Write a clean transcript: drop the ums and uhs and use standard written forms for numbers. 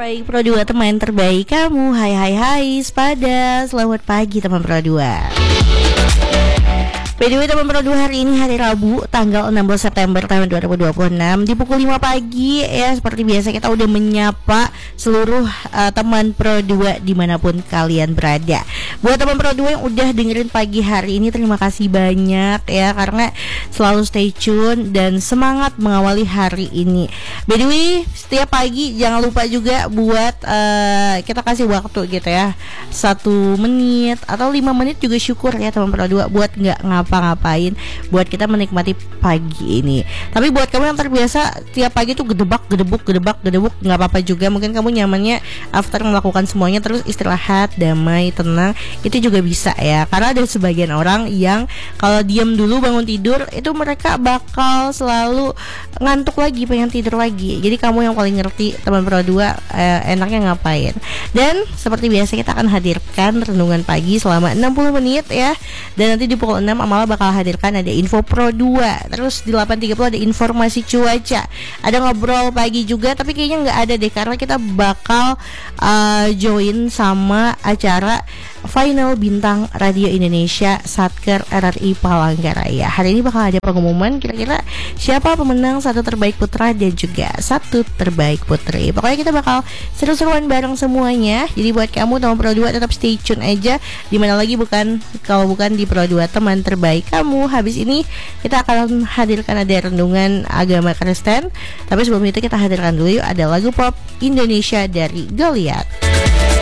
Terbaik Pro 2, teman terbaik kamu. Hai hai hai Spada, selamat pagi teman Pro 2. By the way teman Pro 2, hari ini hari Rabu tanggal 16 September tahun 2026 di pukul 5 pagi ya. Seperti biasa kita udah menyapa seluruh teman Pro 2 dimanapun kalian berada. Buat teman Pro 2 yang udah dengerin pagi hari ini, terima kasih banyak ya, karena selalu stay tune dan semangat mengawali hari ini. By the way, setiap pagi jangan lupa juga buat kita kasih waktu gitu ya, 1 menit atau 5 menit juga syukur ya teman Pro 2, buat nggak ngapa-ngapain, buat kita menikmati pagi ini. Tapi buat kamu yang terbiasa tiap pagi tuh gedebak nggak apa-apa juga. Mungkin kamu nyamannya after melakukan semuanya terus istirahat, damai, tenang, itu juga bisa ya. Karena ada sebagian orang yang kalau diam dulu bangun tidur itu mereka bakal selalu ngantuk lagi, pengen tidur lagi. Jadi kamu yang paling ngerti teman Pro 2 enaknya ngapain. Dan seperti biasa kita akan hadirkan renungan pagi selama 60 menit ya. Dan nanti di pukul 6 Amala bakal hadirkan ada info Pro 2. Terus di 8.30 ada informasi cuaca. Ada ngobrol pagi juga, tapi kayaknya nggak ada deh karena kita bakal join sama acara Final Bintang Radio Indonesia Satker RRI Palangkaraya. Hari ini bakal ada pengumuman kira-kira siapa pemenang 1 terbaik putra dan juga 1 terbaik putri. Pokoknya kita bakal seru-seruan bareng semuanya. Jadi buat kamu teman Pro 2 tetap stay tune aja. Dimana lagi kalau bukan di Pro 2 teman terbaik kamu. Habis ini kita akan hadirkan ada renungan agama Kristen. Tapi sebelum itu kita hadirkan dulu yuk ada lagu pop Indonesia dari Goliath.